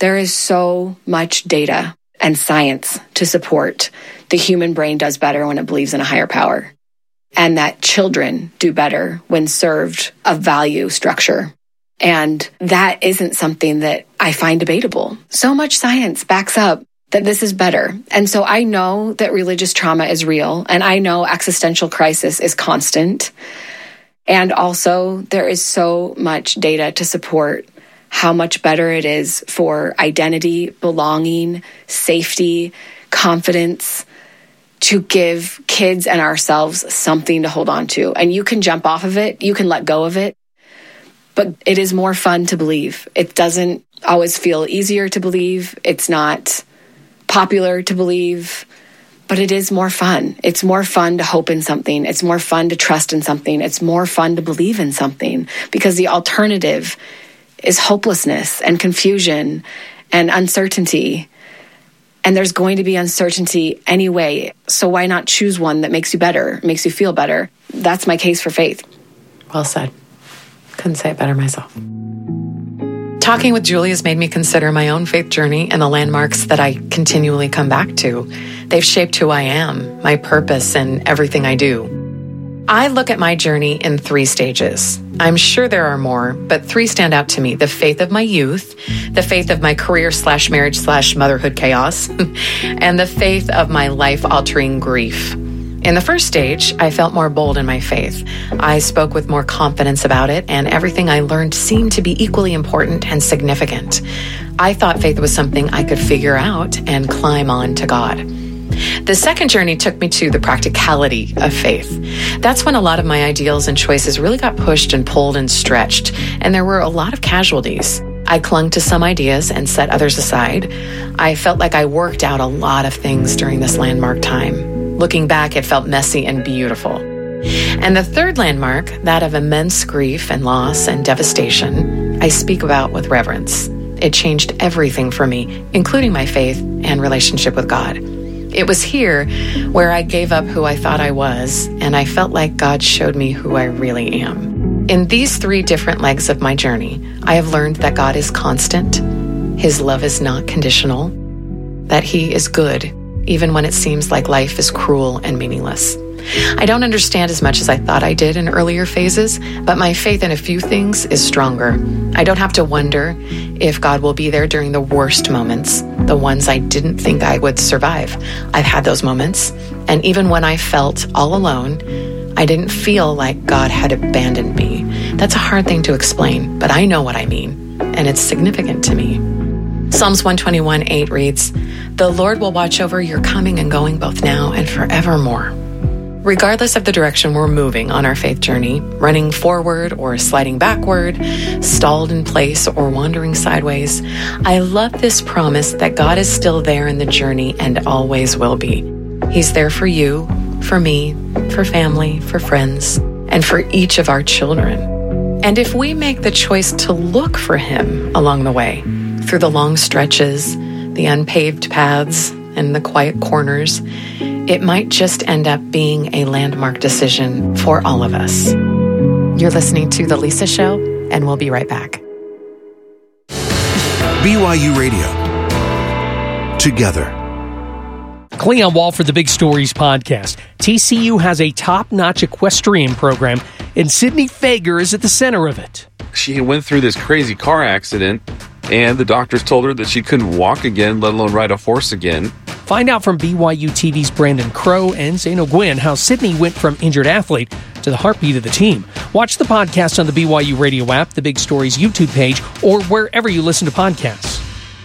There is so much data and science to support the human brain does better when it believes in a higher power, and that children do better when served a value structure. And that isn't something that I find debatable. So much science backs up that this is better. And so I know that religious trauma is real, and I know existential crisis is constant. And also there is so much data to support how much better it is for identity, belonging, safety, confidence, to give kids and ourselves something to hold on to. And you can jump off of it, you can let go of it, but it is more fun to believe. It doesn't always feel easier to believe. It's not popular to believe, but it is more fun. It's more fun to hope in something. It's more fun to trust in something. It's more fun to believe in something, because the alternative is hopelessness and confusion and uncertainty. And there's going to be uncertainty anyway. So why not choose one that makes you better, makes you feel better? That's my case for faith. Well said. Couldn't say it better myself. Talking with Julie has made me consider my own faith journey and the landmarks that I continually come back to. They've shaped who I am, my purpose, and everything I do. I look at my journey in 3 stages. I'm sure there are more, but 3 stand out to me. The faith of my youth, the faith of my career/marriage/motherhood chaos, and the faith of my life-altering grief. In the first stage, I felt more bold in my faith. I spoke with more confidence about it, and everything I learned seemed to be equally important and significant. I thought faith was something I could figure out and climb on to God. The second journey took me to the practicality of faith. That's when a lot of my ideals and choices really got pushed and pulled and stretched, and there were a lot of casualties. I clung to some ideas and set others aside. I felt like I worked out a lot of things during this landmark time. Looking back, it felt messy and beautiful. And the third landmark, that of immense grief and loss and devastation, I speak about with reverence. It changed everything for me, including my faith and relationship with God. It was here where I gave up who I thought I was, and I felt like God showed me who I really am. In these 3 different legs of my journey, I have learned that God is constant, His love is not conditional, that He is good, even when it seems like life is cruel and meaningless. I don't understand as much as I thought I did in earlier phases, but my faith in a few things is stronger. I don't have to wonder if God will be there during the worst moments, the ones I didn't think I would survive. I've had those moments, and even when I felt all alone, I didn't feel like God had abandoned me. That's a hard thing to explain, but I know what I mean, and it's significant to me. Psalms 121:8 reads, "The Lord will watch over your coming and going both now and forevermore." Regardless of the direction we're moving on our faith journey, running forward or sliding backward, stalled in place or wandering sideways, I love this promise that God is still there in the journey and always will be. He's there for you, for me, for family, for friends, and for each of our children. And if we make the choice to look for Him along the way, through the long stretches, the unpaved paths, and the quiet corners, it might just end up being a landmark decision for all of us. You're listening to The Lisa Show, and we'll be right back. BYU Radio. Together. Cleon Wall for the Big Stories podcast. TCU has a top-notch equestrian program, and Sydney Fager is at the center of it. She went through this crazy car accident, and the doctors told her that she couldn't walk again, let alone ride a horse again. Find out from BYU TV's Brandon Crow and Zane O'Gwyn how Sydney went from injured athlete to the heartbeat of the team. Watch the podcast on the BYU Radio app, the Big Stories YouTube page, or wherever you listen to podcasts.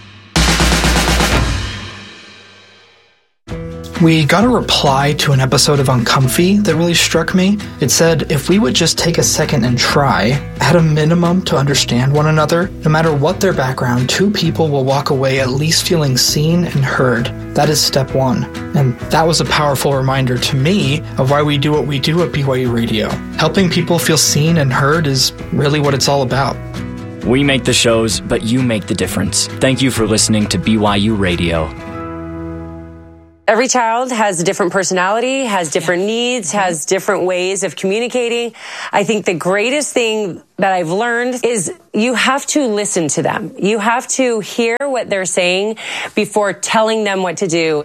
We got a reply to an episode of Uncomfy that really struck me. It said, if we would just take a second and try, at a minimum, to understand one another, no matter what their background, 2 people will walk away at least feeling seen and heard. That is step 1. And that was a powerful reminder to me of why we do what we do at BYU Radio. Helping people feel seen and heard is really what it's all about. We make the shows, but you make the difference. Thank you for listening to BYU Radio. Every child has a different personality, has different needs, has different ways of communicating. I think the greatest thing that I've learned is you have to listen to them. You have to hear what they're saying before telling them what to do.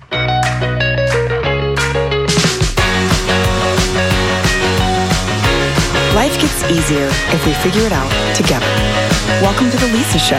Life gets easier if we figure it out together. Welcome to The Lisa Show.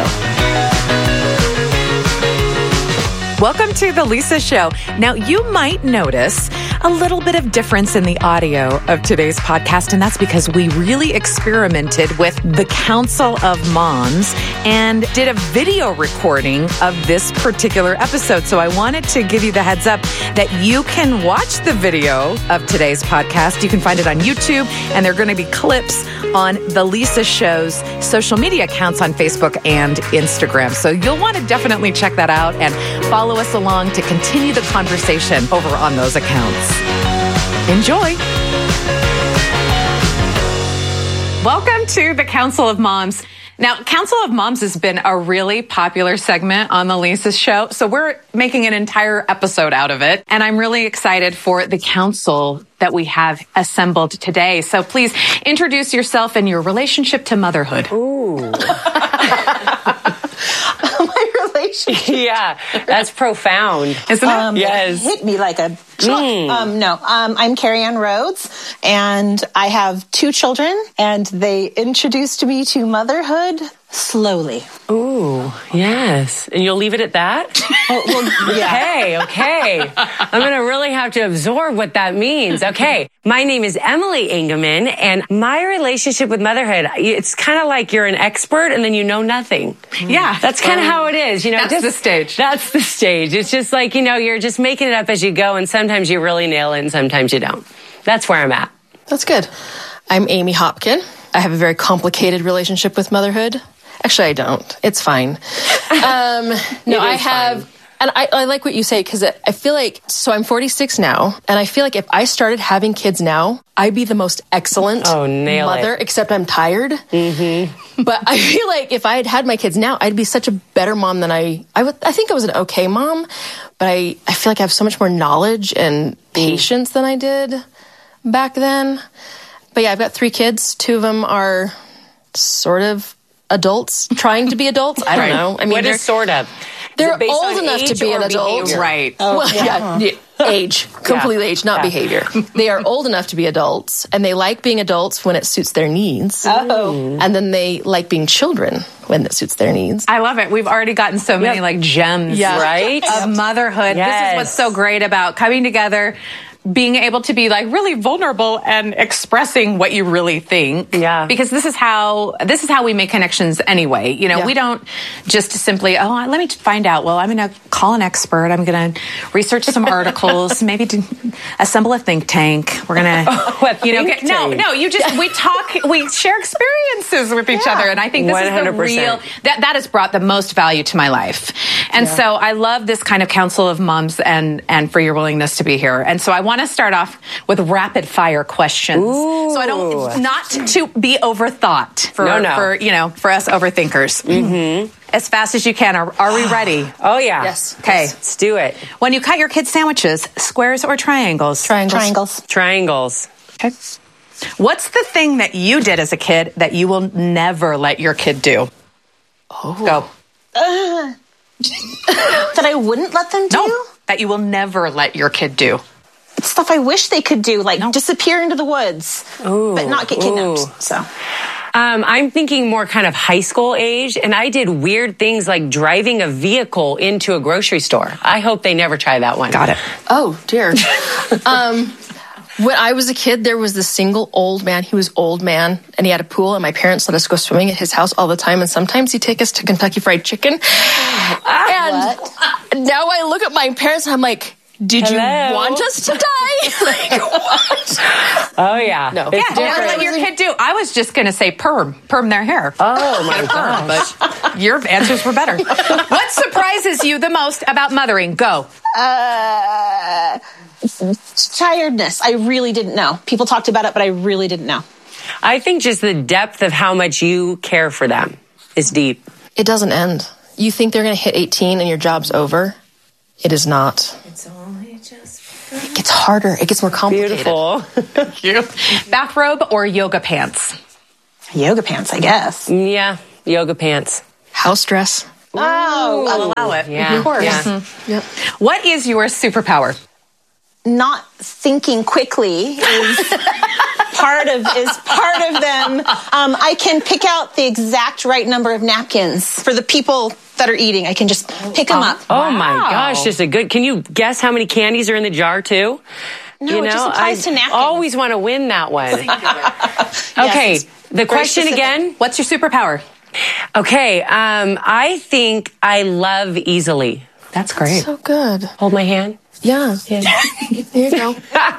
Welcome to The Lisa Show. Now, you might notice a little bit of difference in the audio of today's podcast, and that's because we really experimented with the Council of Moms and did a video recording of this particular episode. So I wanted to give you the heads up that you can watch the video of today's podcast. You can find it on YouTube, and there are going to be clips on The Lisa Show's social media accounts on Facebook and Instagram. So you'll want to definitely check that out and follow us along to continue the conversation over on those accounts. Enjoy. Welcome to the Council of Moms. Now, Council of Moms has been a really popular segment on The Lisa Show, so we're making an entire episode out of it. And I'm really excited for the council that we have assembled today. So please introduce yourself and your relationship to motherhood. Ooh. My relationship. Yeah, that's profound. Isn't it? Yes. It hit me like a truck. I'm Carrie Ann Rhodes, and I have 2 children, and they introduced me to motherhood slowly. Ooh, yes. And you'll leave it at that? Yeah. Okay. I'm going to really have to absorb what that means. Okay. My name is Emily Engelman, and my relationship with motherhood, it's kind of like you're an expert and then you know nothing. Yeah. That's kind of how it is. You know, that's the stage. That's the stage. It's just like, you're just making it up as you go, and sometimes you really nail it and sometimes you don't. That's where I'm at. That's good. I'm Amy Hopkin. I have a very complicated relationship with motherhood. Actually, I don't. It's fine. I have, fine. And I like what you say, because I feel like, so I'm 46 now, and I feel like if I started having kids now, I'd be the most excellent mother, except I'm tired. Mm-hmm. But I feel like if I had my kids now, I'd be such a better mom than I think I was an okay mom, but I feel like I have so much more knowledge and patience than I did back then. But yeah, I've got 3 kids. 2 of them are sort of adults, trying to be adults. I don't know. I mean, what is sort of? They're old enough to be an adult. Behavior? Right. Oh, well, yeah. Age. Completely age, not behavior. They are old enough to be adults, and they like being adults when it suits their needs. Oh. And then they like being children when it suits their needs. I love it. We've already gotten so many gems, right? Of motherhood. Yes. This is what's so great about coming together, being able to be really vulnerable and expressing what you really think. Yeah. Because this is how we make connections anyway. We don't just simply, let me find out. Well, I'm going to call an expert. I'm going to research some articles, maybe to assemble a think tank. We're going to, we talk, we share experiences with each other. And I think this 100%. Is the real, that has brought the most value to my life. And so I love this kind of Council of Moms and for your willingness to be here. And so I want to start off with rapid fire questions. Ooh. So I don't, not to be overthought for us overthinkers. Mm-hmm. As fast as you can. Are we ready? Oh yeah. Yes. Okay. Yes. Let's do it. When you cut your kids' sandwiches, squares or triangles? Triangles. Okay. What's the thing that you did as a kid that you will never let your kid do? Oh. Go. That I wouldn't let them do? No, that you will never let your kid do. It's stuff I wish they could do, like disappear into the woods, but not get kidnapped. So, I'm thinking more kind of high school age, and I did weird things like driving a vehicle into a grocery store. I hope they never try that one. Got it. Oh, dear. When I was a kid, there was this single old man. He was old man, and he had a pool, and my parents let us go swimming at his house all the time, and sometimes he'd take us to Kentucky Fried Chicken. And now I look at my parents, and I'm like, did you want us to die? What? Oh, yeah. No. Yeah, never let your kid do. I was just going to say perm their hair. Oh, my God. But your answers were better. What surprises you the most about mothering? Go. Tiredness. I really didn't know. People talked about it, but I really didn't know. I think just the depth of how much you care for them is deep. It doesn't end. You think they're going to hit 18 and your job's over? It is not. It's only just... It gets harder. It gets more complicated. Beautiful. Thank you. Bathrobe or yoga pants? Yoga pants, I guess. Yeah, yoga pants. House dress. Oh, I'll allow it. Yeah. Of course. Yeah. Mm-hmm. Yep. What is your superpower? not thinking quickly is part of them. I can pick out the exact right number of napkins for the people that are eating. I can just pick them up. Oh my gosh, just a good. Can you guess how many candies are in the jar too? No, it just applies to napkins. I always want to win that one. Okay, Yes, the question specific. again. What's your superpower? Okay, I think I love easily. That's great. So good. Hold my hand. Yeah. Here you go.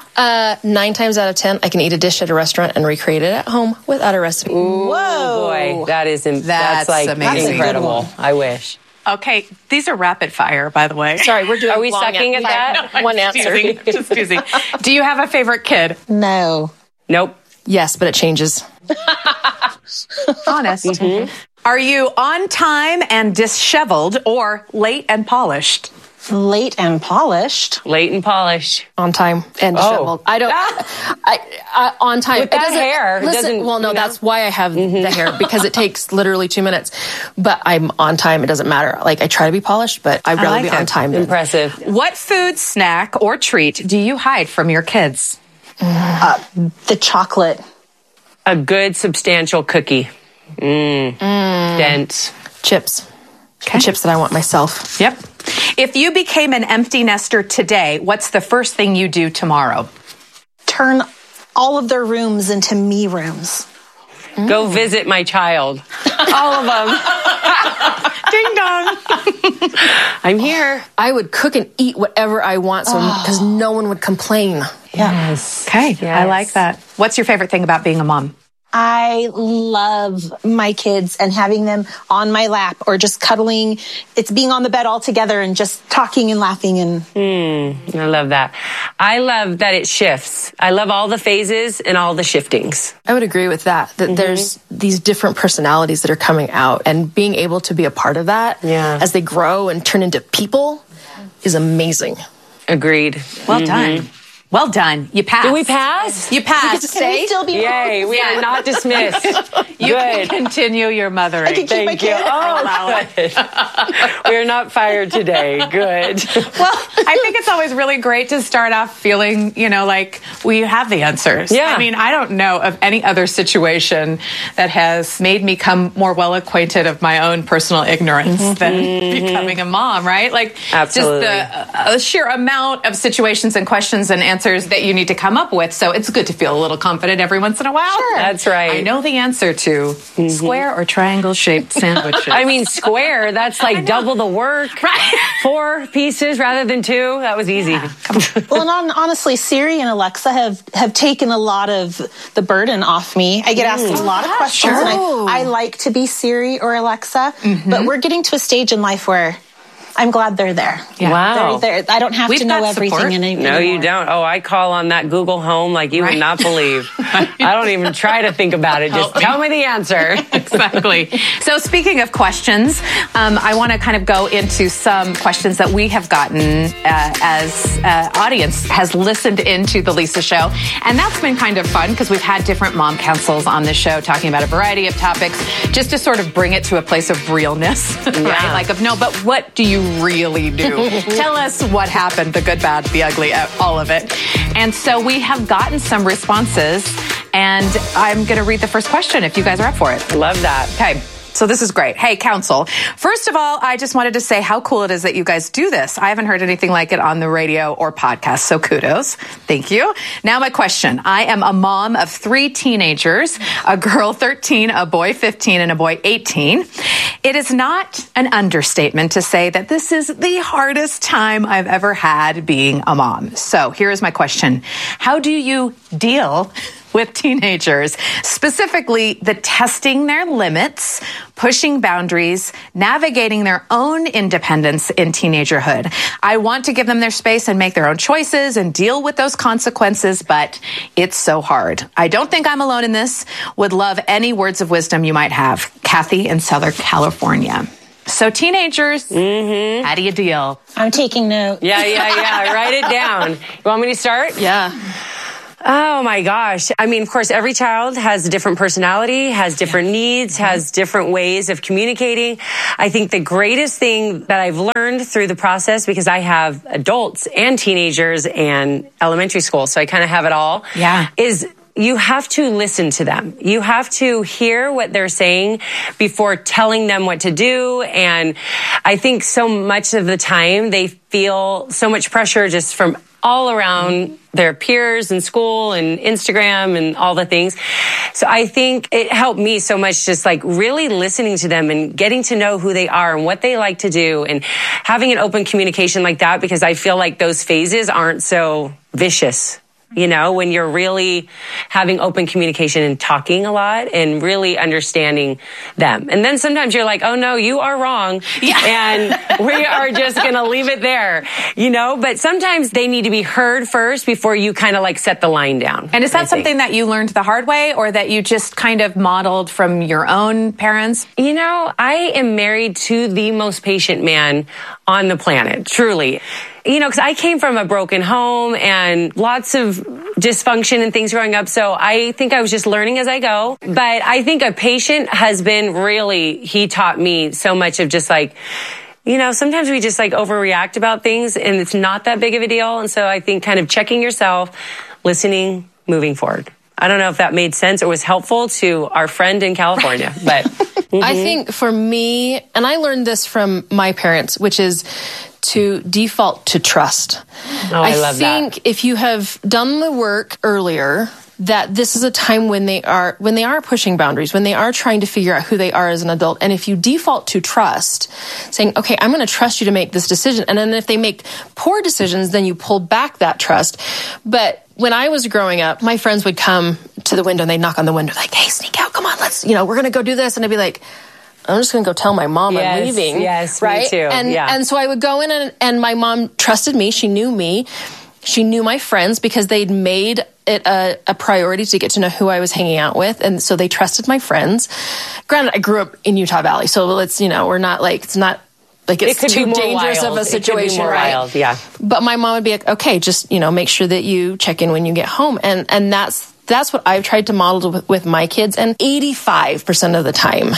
9 times out of 10, I can eat a dish at a restaurant and recreate it at home without a recipe. Whoa, Whoa. boy, that's like amazing. incredible. I wish. Okay, these are rapid fire, by the way. Sorry, we're doing. Are we sucking at that? No, One answer. Just teasing. Do you have a favorite kid? No. Nope. Yes, but it changes. Honest. Mm-hmm. Are you on time and disheveled or late and polished? Late and polished. Late and polished. On time and disheveled. I don't. I on time. With that hair, it doesn't, Well, no, you know? that's why I have the hair, because it takes literally 2 minutes. But I'm on time. It doesn't matter. Like, I try to be polished, but I'd rather be on time. Impressive. What food, snack, or treat do you hide from your kids? The chocolate. A good substantial cookie. Dense. Chips. The chips that I want myself. Yep. If you became an empty nester today, what's the first thing you do tomorrow? Turn all of their rooms into me rooms. Go visit my child. All of them. Ding dong. I'm here. I would cook and eat whatever I want, so because no one would complain. Yes. Okay, Yes. I like that. What's your favorite thing about being a mom? I love my kids and having them on my lap or just cuddling. It's being on the bed all together and just talking and laughing. And I love that. I love that it shifts. I love all the phases and all the shiftings. I would agree with that. That there's these different personalities that are coming out, and being able to be a part of that as they grow and turn into people is amazing. Agreed. Well done. Well done. You passed. Did we pass? You passed. can we still be Yay, we are not dismissed. You can continue your mothering. I can keep my kid. Oh, good. We're not fired today. Good. Well, I think it's always really great to start off feeling, like we have the answers. Yeah. I mean, I don't know of any other situation that has made me come more well acquainted of my own personal ignorance than becoming a mom, right? Like, Absolutely. just the sheer amount of situations and questions and answers that you need to come up with. So it's good to feel a little confident every once in a while. Sure. That's right. I know the answer to square or triangle shaped sandwiches. I mean, square, that's like double the work. Right. 4 pieces rather than 2. That was easy. well, and honestly, Siri and Alexa have taken a lot of the burden off me. I get asked a lot of questions, and I like to be Siri or Alexa, but we're getting to a stage in life where I'm glad they're there. Yeah. Wow. They're there. I don't have to know everything anymore. No, you don't. Oh, I call on that Google Home like you would not believe. I don't even try to think about it. Just tell me the answer. Exactly. So speaking of questions, I want to kind of go into some questions that we have gotten as audience has listened into the Lisa Show. And that's been kind of fun because we've had different mom councils on the show talking about a variety of topics just to sort of bring it to a place of realness, right? Like but what do you really do? Tell us what happened, the good, bad, the ugly, all of it. And so we have gotten some responses, and I'm going to read the first question if you guys are up for it. Love that. Okay. So this is great. Hey, council. First of all, I just wanted to say how cool it is that you guys do this. I haven't heard anything like it on the radio or podcast, so kudos. Thank you. Now my question. I am a mom of 3 teenagers, a girl 13, a boy 15, and a boy 18. It is not an understatement to say that this is the hardest time I've ever had being a mom. So here is my question. How do you deal with teenagers, specifically the testing their limits, pushing boundaries, navigating their own independence in teenagerhood? I want to give them their space and make their own choices and deal with those consequences, but it's so hard. I don't think I'm alone in this. Would love any words of wisdom you might have. Kathy in Southern California. So teenagers, how do you deal? I'm taking note. Yeah. Write it down. You want me to start? Yeah. Oh my gosh. I mean, of course, every child has a different personality, has different needs, has different ways of communicating. I think the greatest thing that I've learned through the process, because I have adults and teenagers and elementary school, so I kind of have it all, is you have to listen to them. You have to hear what they're saying before telling them what to do. And I think so much of the time they feel so much pressure just from all around their peers in school and Instagram and all the things. So I think it helped me so much, just like really listening to them and getting to know who they are and what they like to do and having an open communication like that, because I feel like those phases aren't so vicious. You know, when you're really having open communication and talking a lot and really understanding them. And then sometimes you're like, oh no, you are wrong. Yeah. And we are just going to leave it there, you know, but sometimes they need to be heard first before you kind of like set the line down. And is that something that you learned the hard way, or that you just kind of modeled from your own parents? You know, I am married to the most patient man on the planet, truly. You know, because I came from a broken home and lots of dysfunction and things growing up. So I think I was just learning as I go. But I think a patient husband really, he taught me so much of just like, you know, sometimes we just like overreact about things and it's not that big of a deal. And so I think kind of checking yourself, listening, moving forward. I don't know if that made sense or was helpful to our friend in California, but I think for me, and I learned this from my parents, which is to default to trust. Oh, I love that. I think if you have done the work earlier, that this is a time when they are pushing boundaries, when they are trying to figure out who they are as an adult. And if you default to trust, saying, okay, I'm going to trust you to make this decision. And then if they make poor decisions, then you pull back that trust. But when I was growing up, my friends would come to the window and they'd knock on the window like, hey, sneak out, come on, we're going to go do this. And I'd be like, I'm just going to go tell my mom I'm leaving. Yes, right? Me too. And so I would go in and my mom trusted me. She knew me. She knew my friends because they'd made it a priority to get to know who I was hanging out with. And so they trusted my friends. Granted, I grew up in Utah Valley. So it's, we're not like, it's not like it's too dangerous of a situation, right? Wild, yeah. But my mom would be like, okay, just, make sure that you check in when you get home. And that's what I've tried to model with my kids. And 85% of the time,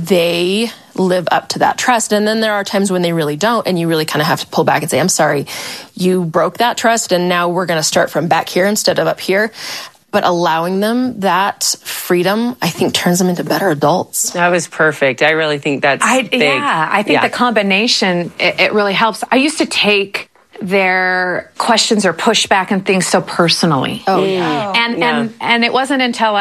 they live up to that trust. And then there are times when they really don't. And you really kind of have to pull back and say, I'm sorry, you broke that trust. And now we're going to start from back here instead of up here. But allowing them that freedom, I think, turns them into better adults. That was perfect. I really think that's big. Yeah, I think the combination, it really helps. I used to take their questions or pushback and things so personally. Oh, yeah. And it wasn't until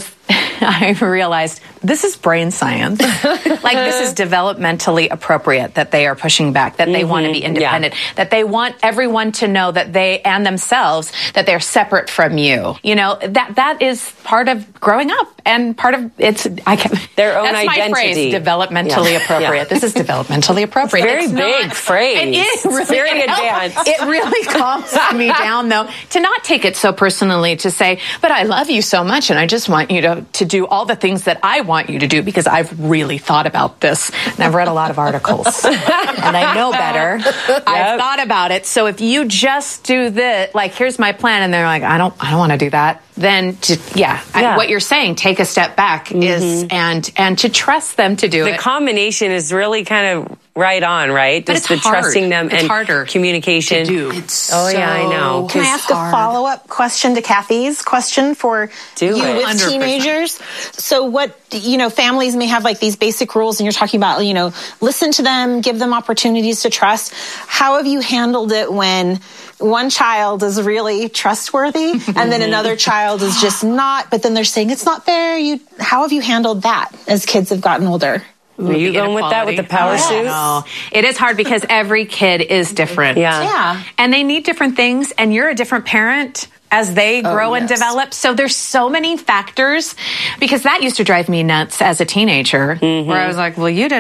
I realized this is brain science. Like, this is developmentally appropriate that they are pushing back, that they want to be independent, that they want everyone to know that they and themselves, that they're separate from you. That is part of growing up and part of their own that's identity. My phrase, developmentally appropriate. Yeah. This is developmentally appropriate. Very big phrase. It is really very advanced. It really calms me down, though, to not take it so personally, to say, but I love you so much and I just want you to do all the things that I want you to do because I've really thought about this and I've read a lot of articles and I know better. Yep. I've thought about it. So if you just do this, like, here's my plan, and they're like, I don't want to do that. Then what you're saying, take a step back is and to trust them to do it. The combination is really kind of right on, right? But Just it's hard. Trusting them it's and harder communication. To do. I know. Can I ask a follow-up question to Kathy's question for you with 100%. Teenagers? So what, families may have like these basic rules, and you're talking about, listen to them, give them opportunities to trust. How have you handled it when one child is really trustworthy and then another child is just not, but then they're saying it's not fair? How have you handled that as kids have gotten older? Are you going with that with the power suit? No. It is hard because every kid is different. Yeah. And they need different things, and you're a different parent as they grow and develop. So there's so many factors, because that used to drive me nuts as a teenager, where I was like, well, you didn't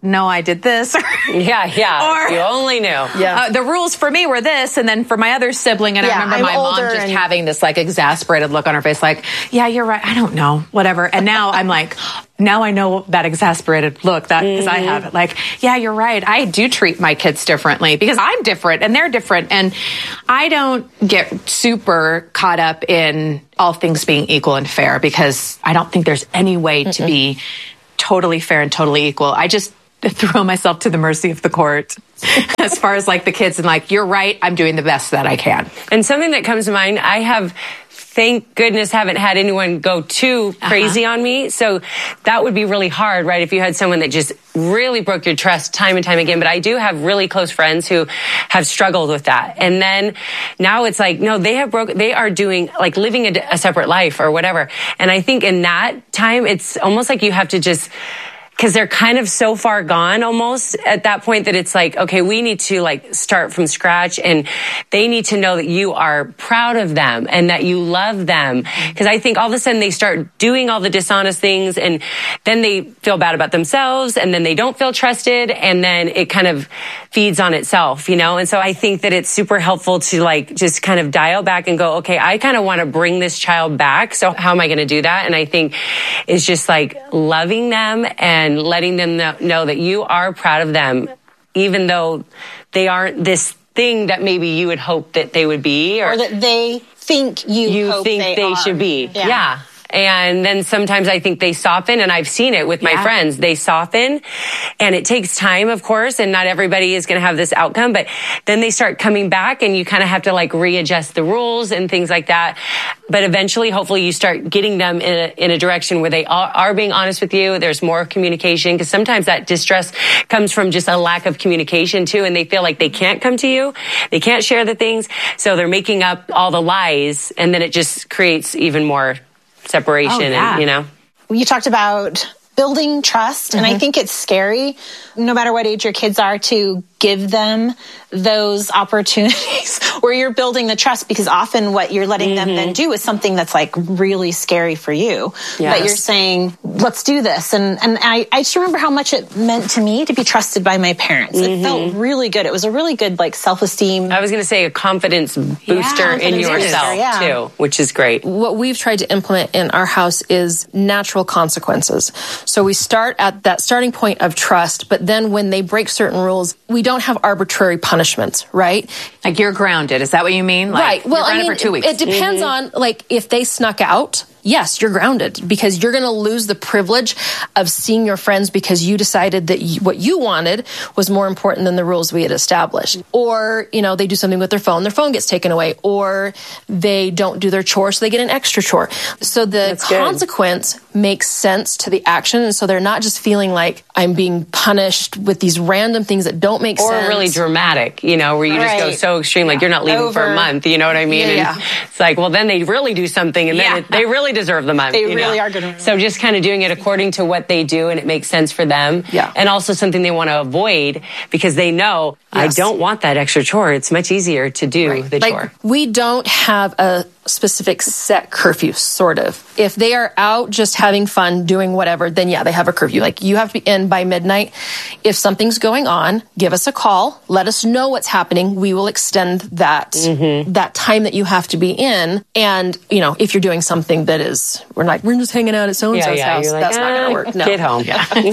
no, I did this. Yeah. Or you only knew. Yeah. The rules for me were this, and then for my other sibling, and I remember my mom just having this like exasperated look on her face, like, yeah, you're right. I don't know, whatever. And now I'm like, now I know that exasperated look because I have it. Like, yeah, you're right. I do treat my kids differently because I'm different and they're different. And I don't get super caught up in all things being equal and fair because I don't think there's any way to be totally fair and totally equal. I just throw myself to the mercy of the court as far as like the kids and like, you're right, I'm doing the best that I can. And something that comes to mind, I have, thank goodness, haven't had anyone go too crazy on me. So that would be really hard, right? If you had someone that just really broke your trust time and time again. But I do have really close friends who have struggled with that. And then now it's like, no, they are doing like living a separate life or whatever. And I think in that time, it's almost like you have to just, because they're kind of so far gone almost at that point that it's like, okay, we need to like start from scratch and they need to know that you are proud of them and that you love them. Because I think all of a sudden they start doing all the dishonest things and then they feel bad about themselves and then they don't feel trusted and then it kind of feeds on itself, you know? And so I think that it's super helpful to like just kind of dial back and go, okay, I kind of want to bring this child back. So how am I going to do that? And I think it's just like loving them and letting them know that you are proud of them, even though they aren't this thing that maybe you would hope that they would be. Or that they think you hope think they should be. Yeah. And then sometimes I think they soften, and I've seen it with my friends. They soften, and it takes time, of course, and not everybody is going to have this outcome, but then they start coming back, and you kind of have to like readjust the rules and things like that. But eventually, hopefully, you start getting them in a direction where they are being honest with you. There's more communication, because sometimes that distress comes from just a lack of communication, too, and they feel like they can't come to you. They can't share the things, so they're making up all the lies, and then it just creates even more separation. And, you know, you talked about building trust, and I think it's scary, no matter what age your kids are, to give them those opportunities where you're building the trust, because often what you're letting them then do is something that's like really scary for you. But you're saying, let's do this. And I just remember how much it meant to me to be trusted by my parents. It felt really good. It was a really good like self-esteem. I was going to say a confidence booster in yourself too, which is great. What we've tried to implement in our house is natural consequences. So we start at that starting point of trust, but then when they break certain rules, we don't have arbitrary punishments, right? Like you're grounded. Is that what you mean? Like, right. Well, I mean, for 2 weeks. It depends on like if they snuck out. Yes, you're grounded because you're going to lose the privilege of seeing your friends because you decided that what you wanted was more important than the rules we had established. Or, you know, they do something with their phone gets taken away, or they don't do their chore, so they get an extra chore. So the consequence makes sense to the action. And so they're not just feeling like I'm being punished with these random things that don't make sense. Or really dramatic, you know, where you just go so extreme, like you're not leaving for a month, you know what I mean? Yeah. And it's like, well, then they really do something and then they really deserve the month. They really are going to. So just kind of doing it according to what they do and it makes sense for them. Yeah. And also something they want to avoid because they know I don't want that extra chore. It's much easier to do the chore. We don't have a specific set curfew, sort of. If they are out just having fun, doing whatever, then yeah, they have a curfew. Like you have to be in by midnight. If something's going on, give us a call. Let us know what's happening. We will extend that that time that you have to be in. And, you know, if you're doing something that is, we're just hanging out at so-and-so's house, like, that's not going to work. No. Get home.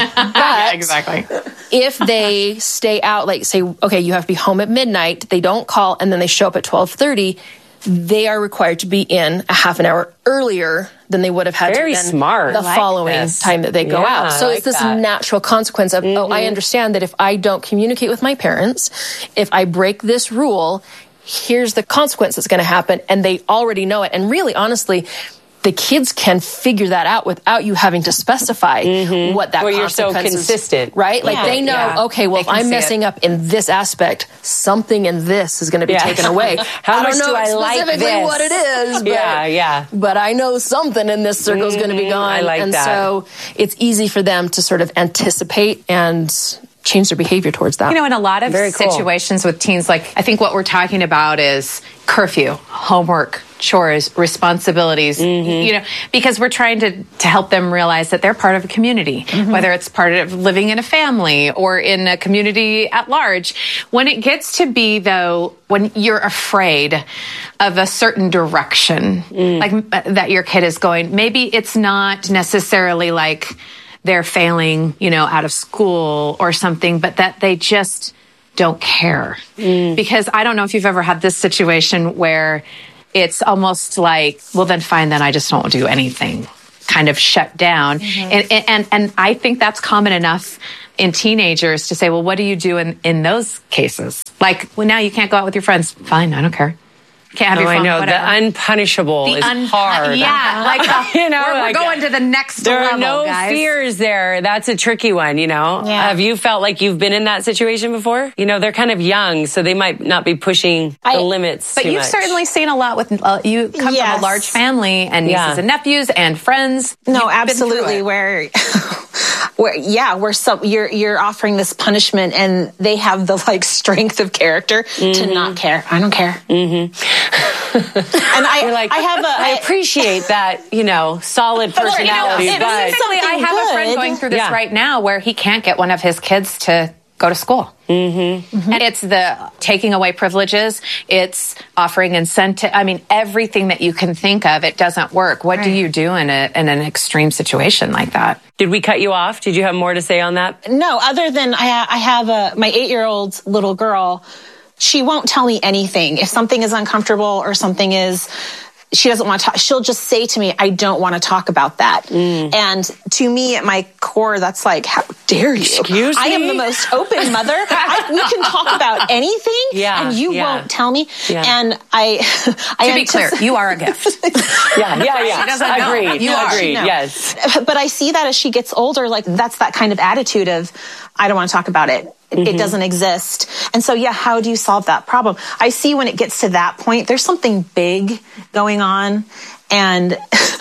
But exactly. If they stay out, like say, okay, you have to be home at midnight, they don't call, and then they show up at 12:30, they are required to be in a half an hour earlier than they would have had Very to smart. the following time that they go out. So it's this natural consequence of, oh, I understand that if I don't communicate with my parents, if I break this rule, here's the consequence that's going to happen. And they already know it. And really, honestly, the kids can figure that out without you having to specify what that consequence is. You're so consistent. Right? Like they know, okay, well, if I'm messing up in this aspect, something in this is going to be taken away. How I much don't know do I like specifically this? what it is, but, but I know something in this circle is going to be gone. I like and that. So it's easy for them to sort of anticipate and change their behavior towards that. You know, in a lot of situations with teens, like I think what we're talking about is curfew, homework, chores, responsibilities, you know, because we're trying to help them realize that they're part of a community, whether it's part of living in a family or in a community at large. When it gets to be, though, when you're afraid of a certain direction, like that your kid is going, maybe it's not necessarily like they're failing, you know, out of school or something, but that they just don't care. Because I don't know if you've ever had this situation where it's almost like, well, then fine, then I just don't do anything, kind of shut down. And I think that's common enough in teenagers to say, well, what do you do in those cases? Like, well, now you can't go out with your friends. Fine, I don't care. Can't have your phone, I know. whatever. The unpunishable is hard. Yeah, like you know, we're going to the next level, there are no guys. fears there. That's a tricky one, you know. Yeah. Have you felt like you've been in that situation before? You know, they're kind of young, so they might not be pushing the limits But too you've much. certainly seen a lot with, you come from a large family and nieces and nephews and friends. No, absolutely. Where you're offering this punishment and they have the like strength of character to not care. I don't care. And I appreciate that, you know, solid personality. Specifically, I have a friend going through this right now where he can't get one of his kids to go to school. And it's the taking away privileges. It's offering incentive. I mean, everything that you can think of, it doesn't work. What do you do in an extreme situation like that? Did we cut you off? Did you have more to say on that? No, other than I have my 8-year-old little girl. She won't tell me anything. If something is uncomfortable or something is, she doesn't want to talk, she'll just say to me, I don't want to talk about that. And to me, at my core, that's like, how dare you? Excuse me? I am the most open mother. We can talk about anything and you won't tell me. And to be clear, you are a gift. She doesn't know. Agreed. You are. Agreed. Yes. But I see that as she gets older, like that's that kind of attitude of, I don't want to talk about it. It doesn't exist. And so, how do you solve that problem? I see when it gets to that point, there's something big going on. And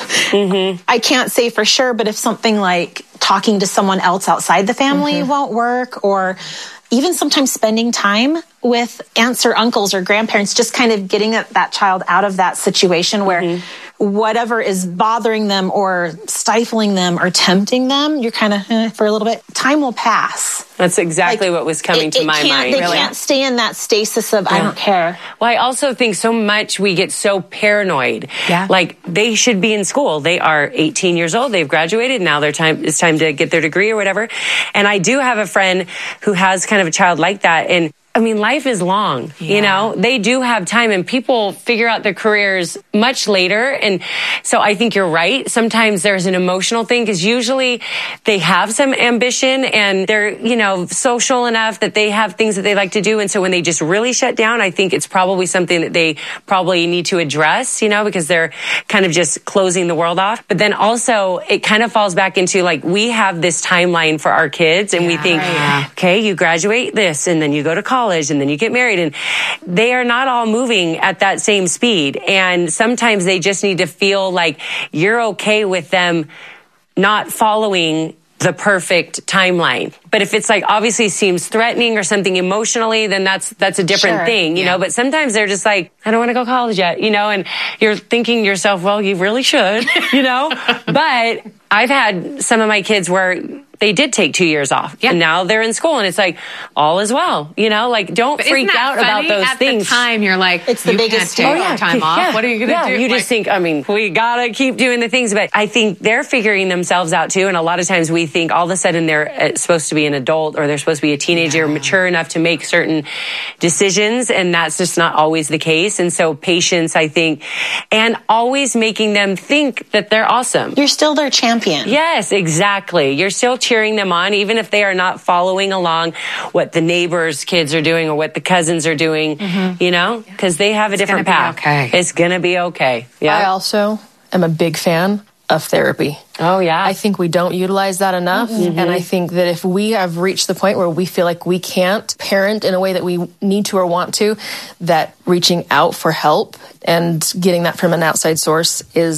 I can't say for sure, but if something like talking to someone else outside the family won't work, or even sometimes spending time with aunts or uncles or grandparents, just kind of getting that child out of that situation where whatever is bothering them or stifling them or tempting them, you're kind of for a little bit. Time will pass. That's exactly what was coming to my mind. They can't stay in that stasis of I don't care. Well, I also think so much we get so paranoid. Like they should be in school. They are 18 years old. They've graduated. Now it's time to get their degree or whatever. And I do have a friend who has kind of a child like that. And I mean, life is long, you know, they do have time and people figure out their careers much later. And so I think you're right. Sometimes there's an emotional thing because usually they have some ambition and they're, you know, social enough that they have things that they like to do. And so when they just really shut down, I think it's probably something that they probably need to address, you know, because they're kind of just closing the world off. But then also it kind of falls back into like, we have this timeline for our kids and we think, okay, you graduate this and then you go to college and then you get married, and they are not all moving at that same speed. And sometimes they just need to feel like you're okay with them not following the perfect timeline. But if it's like obviously seems threatening or something emotionally, then that's a different thing, you know. But sometimes they're just like, I don't want to go to college yet, you know, and you're thinking to yourself, well, you really should, you know. But I've had some of my kids where they did take 2 years off and now they're in school and it's like all is well, you know, like don't freak out about those things. At the time you're like, it's the biggest time off. What are you going to do? You just think, I mean, we gotta keep doing the things, but I think they're figuring themselves out too. And a lot of times we think all of a sudden they're supposed to be an adult or they're supposed to be a teenager, mature enough to make certain decisions. And that's just not always the case. And so patience, I think, and always making them think that they're awesome. You're still their champion. Yes, exactly. You're still cheering them on, even if they are not following along what the neighbors' kids are doing or what the cousins are doing, you know, because they have a different path. It's going to be okay. Yeah. I also am a big fan of therapy. Oh, yeah. I think we don't utilize that enough. And I think that if we have reached the point where we feel like we can't parent in a way that we need to or want to, that reaching out for help and getting that from an outside source is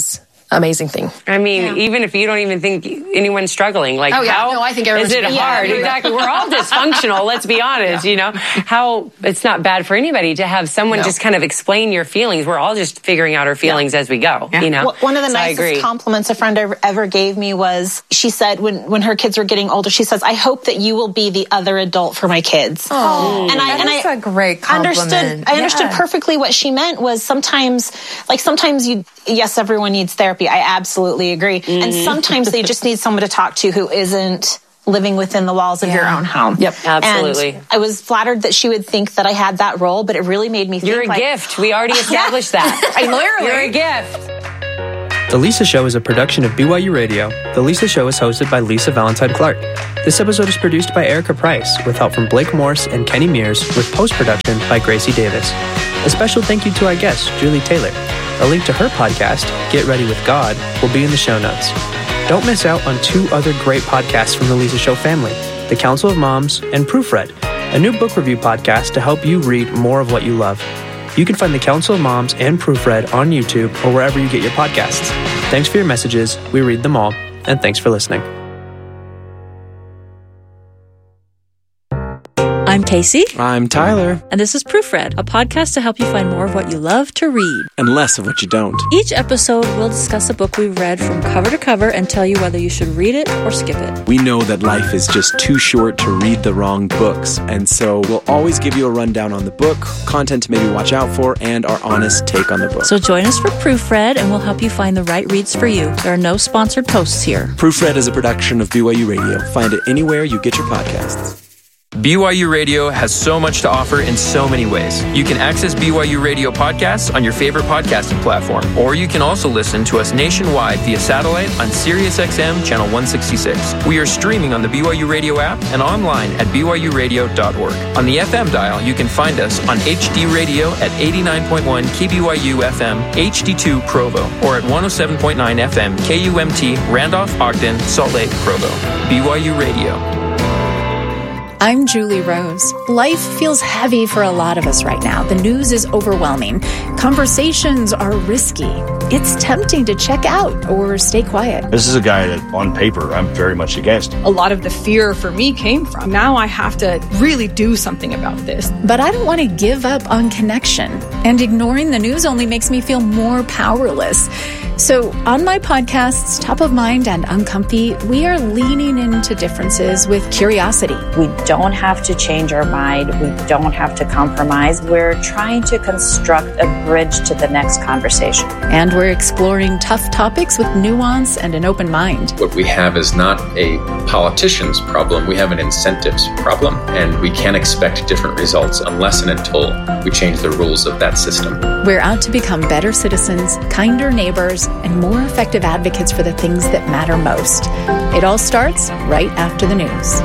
amazing thing. I mean, even if you don't even think anyone's struggling, like, I think everyone's is it hard? Exactly. We're all dysfunctional, let's be honest, how it's not bad for anybody to have someone just kind of explain your feelings. We're all just figuring out our feelings as we go, One of the nicest compliments a friend ever gave me was, she said when her kids were getting older, she says, I hope that you will be the other adult for my kids. Oh, that's a great compliment. I understood perfectly what she meant was sometimes yes, everyone needs therapy. I absolutely agree. And sometimes they just need someone to talk to who isn't living within the walls of your own home. Yep, absolutely. And I was flattered that she would think that I had that role, but it really made me think you're a gift. We already established that. Literally. You're a gift. The Lisa Show is a production of BYU Radio. The Lisa Show is hosted by Lisa Valentine Clark. This episode is produced by Erica Price, with help from Blake Morse and Kenny Mears, with post-production by Gracie Davis. A special thank you to our guest, Julie Taylor. A link to her podcast, Get Ready with God, will be in the show notes. Don't miss out on 2 other great podcasts from the Lisa Show family, The Council of Moms and Proofread, a new book review podcast to help you read more of what you love. You can find The Council of Moms and Proofread on YouTube or wherever you get your podcasts. Thanks for your messages. We read them all. And thanks for listening. I'm Casey. I'm Tyler. And this is Proofread, a podcast to help you find more of what you love to read. And less of what you don't. Each episode, we'll discuss a book we've read from cover to cover and tell you whether you should read it or skip it. We know that life is just too short to read the wrong books, and so we'll always give you a rundown on the book, content to maybe watch out for, and our honest take on the book. So join us for Proofread, and we'll help you find the right reads for you. There are no sponsored posts here. Proofread is a production of BYU Radio. Find it anywhere you get your podcasts. BYU Radio has so much to offer in so many ways. You can access BYU Radio podcasts on your favorite podcasting platform, or you can also listen to us nationwide via satellite on SiriusXM Channel 166. We are streaming on the BYU Radio app and online at byuradio.org. On the FM dial, you can find us on HD Radio at 89.1 KBYU FM, HD2 Provo, or at 107.9 FM KUMT Randolph, Ogden, Salt Lake, Provo. BYU Radio. I'm Julie Rose. Life feels heavy for a lot of us right now. The news is overwhelming. Conversations are risky. It's tempting to check out or stay quiet. This is a guy that, on paper, I'm very much against. A lot of the fear for me came from, now I have to really do something about this. But I don't want to give up on connection. And ignoring the news only makes me feel more powerless. So on my podcasts, Top of Mind and Uncomfy, we are leaning into differences with curiosity. We don't have to change our mind. We don't have to compromise. We're trying to construct a bridge to the next conversation. And we're exploring tough topics with nuance and an open mind. What we have is not a politician's problem. We have an incentives problem. And we can't expect different results unless and until we change the rules of that system. We're out to become better citizens, kinder neighbors, and more effective advocates for the things that matter most. It all starts right after the news.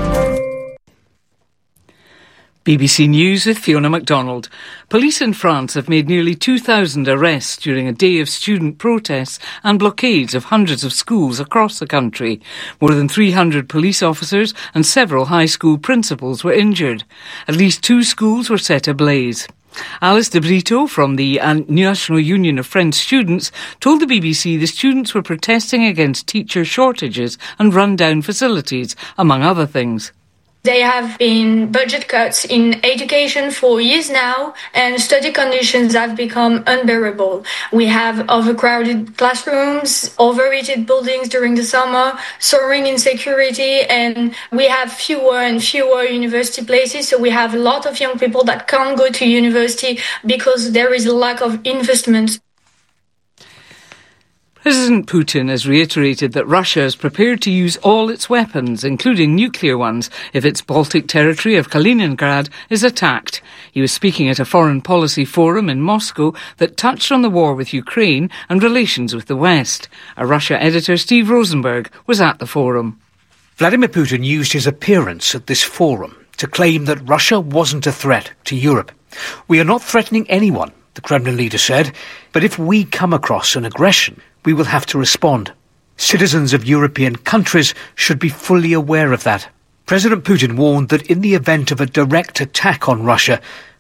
BBC News with Fiona MacDonald. Police in France have made nearly 2,000 arrests during a day of student protests and blockades of hundreds of schools across the country. More than 300 police officers and several high school principals were injured. At least 2 schools were set ablaze. Alice de Brito from the National Union of French Students told the BBC the students were protesting against teacher shortages and run-down facilities, among other things. There have been budget cuts in education for years now, and study conditions have become unbearable. We have overcrowded classrooms, overheated buildings during the summer, soaring insecurity, and we have fewer and fewer university places. So we have a lot of young people that can't go to university because there is a lack of investment. President Putin has reiterated that Russia is prepared to use all its weapons, including nuclear ones, if its Baltic territory of Kaliningrad is attacked. He was speaking at a foreign policy forum in Moscow that touched on the war with Ukraine and relations with the West. Our Russia editor Steve Rosenberg was at the forum. Vladimir Putin used his appearance at this forum to claim that Russia wasn't a threat to Europe. We are not threatening anyone, the Kremlin leader said, but if we come across an aggression, we will have to respond. Citizens of European countries should be fully aware of that. President Putin warned that in the event of a direct attack on Russia,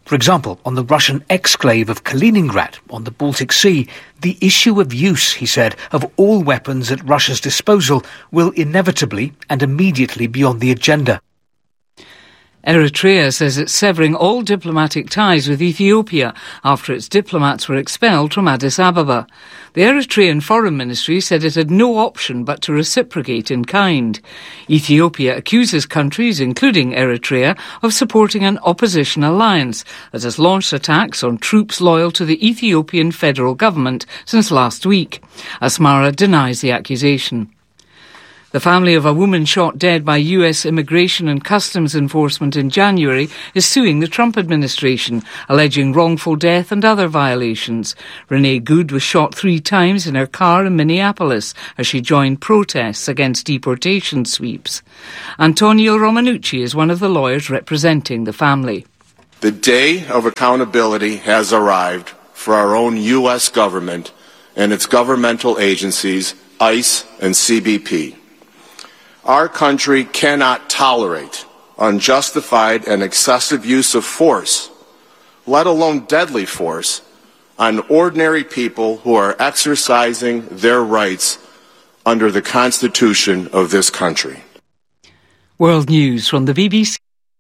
For example, on the Russian exclave of Kaliningrad on the Baltic Sea, the issue of use, he said, of all weapons at Russia's disposal will inevitably and immediately be on the agenda. Eritrea says it's severing all diplomatic ties with Ethiopia after its diplomats were expelled from Addis Ababa. The Eritrean Foreign Ministry said it had no option but to reciprocate in kind. Ethiopia accuses countries, including Eritrea, of supporting an opposition alliance that has launched attacks on troops loyal to the Ethiopian federal government since last week. Asmara denies the accusation. The family of a woman shot dead by US Immigration and Customs Enforcement in January is suing the Trump administration, alleging wrongful death and other violations. Renee Good was shot 3 times in her car in Minneapolis as she joined protests against deportation sweeps. Antonio Romanucci is one of the lawyers representing the family. The day of accountability has arrived for our own U.S. government and its governmental agencies, ICE and CBP. Our country cannot tolerate unjustified and excessive use of force, let alone deadly force, on ordinary people who are exercising their rights under the Constitution of this country. World News from the BBC.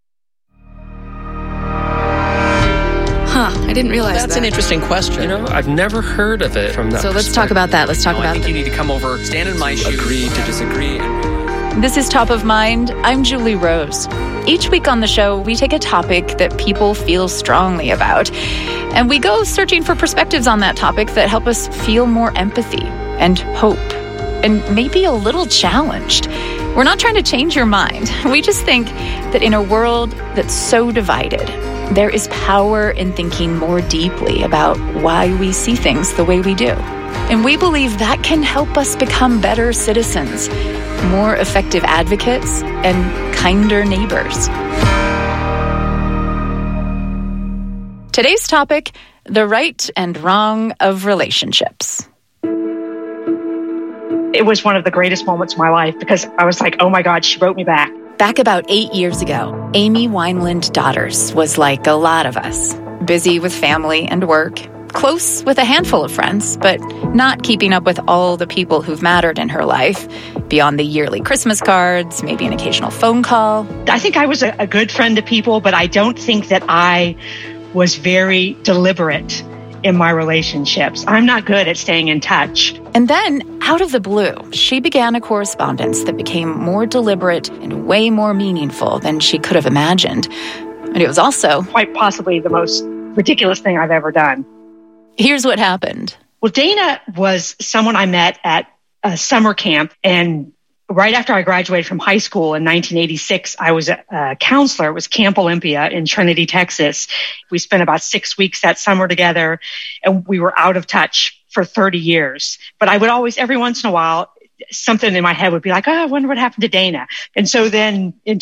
I didn't realize That's an interesting question. You know, I've never heard of it from that So let's talk about that. Let's talk about I think you need to come over, stand in my shoes, agree to disagree. This is Top of Mind. I'm Julie Rose. Each week on the show, we take a topic that people feel strongly about, and we go searching for perspectives on that topic that help us feel more empathy and hope, and maybe a little challenged. We're not trying to change your mind. We just think that in a world that's so divided, there is power in thinking more deeply about why we see things the way we do. And we believe that can help us become better citizens, more effective advocates, and kinder neighbors. Today's topic, the right and wrong of relationships. It was one of the greatest moments of my life because I was like, oh my God, she wrote me back. Back about 8 years ago, Amy Wineland Daughters was like a lot of us, busy with family and work, close with a handful of friends, but not keeping up with all the people who've mattered in her life, beyond the yearly Christmas cards, maybe an occasional phone call. I think I was a good friend to people, but I don't think that I was very deliberate in my relationships. I'm not good at staying in touch. And then, out of the blue, she began a correspondence that became more deliberate and way more meaningful than she could have imagined. And it was also quite possibly the most ridiculous thing I've ever done. Here's what happened. Well, Dana was someone I met at a summer camp, and right after I graduated from high school in 1986, I was a counselor. It was Camp Olympia in Trinity, Texas. We spent about 6 weeks that summer together, and we were out of touch for 30 years. But I would always, every once in a while, something in my head would be like, oh, I wonder what happened to Dana. And so then in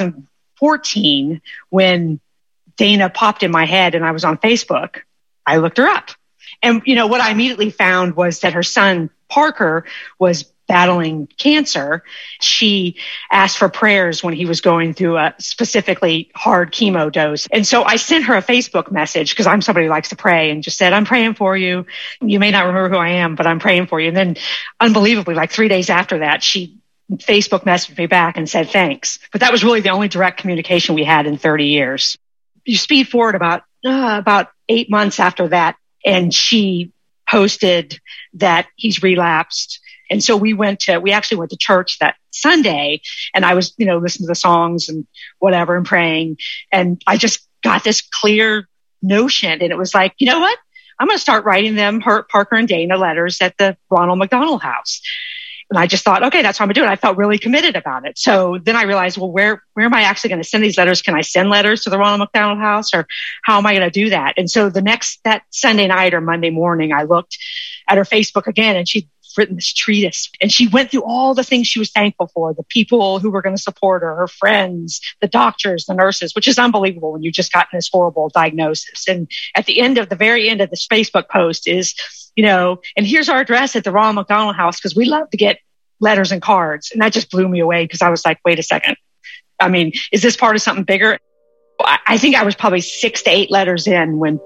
2014, when Dana popped in my head and I was on Facebook, I looked her up. And, you know, what I immediately found was that her son, Parker, was battling cancer. She asked for prayers when he was going through a specifically hard chemo dose. And so I sent her a Facebook message because I'm somebody who likes to pray, and just said, I'm praying for you. You may not remember who I am, but I'm praying for you. And then unbelievably, like 3 days after that, she Facebook messaged me back and said, thanks. But that was really the only direct communication we had in 30 years. You speed forward about 8 months after that, and she posted that he's relapsed. And so we actually went to church that Sunday, and I was, listening to the songs and whatever and praying. And I just got this clear notion. And it was like, you know what? I'm going to start writing them, Parker and Dana, letters at the Ronald McDonald House. And I just thought, okay, that's what I'm going to do. And I felt really committed about it. So then I realized, well, where am I actually going to send these letters? Can I send letters to the Ronald McDonald House, or how am I going to do that? And so that Sunday night or Monday morning, I looked at her Facebook again, and she'd written this treatise, and she went through all the things she was thankful for, the people who were going to support her friends, the doctors, the nurses, which is unbelievable when you've just gotten this horrible diagnosis. And at the very end of this Facebook post is, and here's our address at the Ronald McDonald House, because we love to get letters and cards. And that just blew me away, because I was like, wait a second. I mean, is this part of something bigger? I think I was probably 6 to 8 letters in when,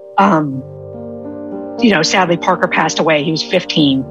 sadly Parker passed away. He was 15.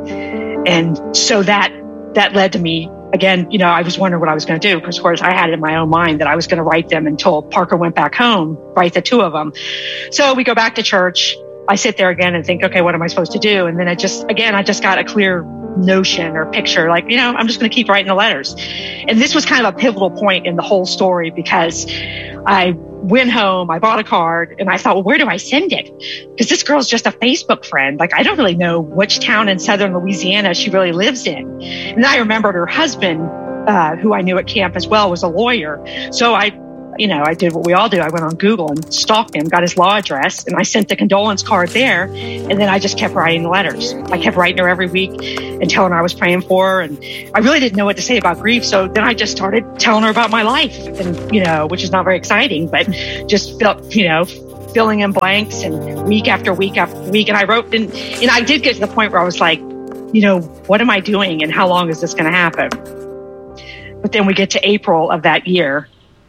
And so that led to me, again, I was wondering what I was going to do, because of course I had it in my own mind that I was going to write them until Parker went back home, write the 2 of them. So we go back to church. I sit there again and think, okay, what am I supposed to do? And then I just got a clear notion or picture, like, I'm just going to keep writing the letters. And this was kind of a pivotal point in the whole story, because I went home, I bought a card, and I thought, well, where do I send it? Because this girl's just a Facebook friend. Like, I don't really know which town in southern Louisiana she really lives in. And I remembered her husband, who I knew at camp as well, was a lawyer. So I did what we all do. I went on Google and stalked him, got his law address, and I sent the condolence card there. And then I just kept writing the letters. I kept writing her every week and telling her I was praying for her. And I really didn't know what to say about grief. So then I just started telling her about my life, and, which is not very exciting, but just filling in blanks and week after week after week. And I wrote, and I did get to the point where I was like, what am I doing and how long is this going to happen? But then we get to April of that year.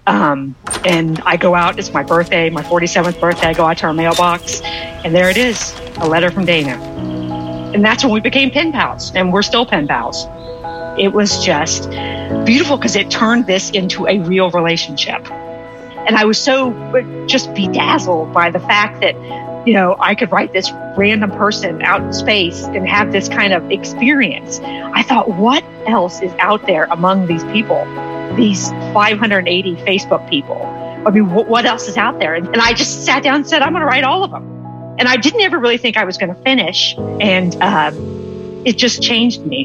And I go out, it's my birthday, my 47th birthday. I go out to our mailbox, and there it is, a letter from Dana. And that's when we became pen pals, and we're still pen pals. It was just beautiful because it turned this into a real relationship. And I was so just bedazzled by the fact that, I could write this random person out in space and have this kind of experience. I thought, what else is out there among these people? These 580 Facebook people. I mean, what else is out there? And I just sat down and said, I'm going to write all of them. And I didn't ever really think I was going to finish. And it just changed me.